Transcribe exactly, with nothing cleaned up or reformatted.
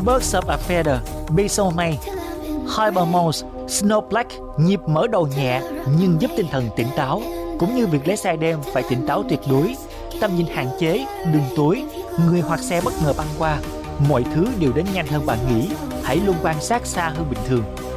Birds of a Feather, Be So May. Hypermose, Snow Black, nhịp mở đầu nhẹ nhưng giúp tinh thần tỉnh táo, cũng như việc lái xe đêm phải tỉnh táo tuyệt đối. Tầm nhìn hạn chế, đường tối, người hoặc xe bất ngờ băng qua, mọi thứ đều đến nhanh hơn bạn nghĩ. Hãy luôn quan sát xa hơn bình thường.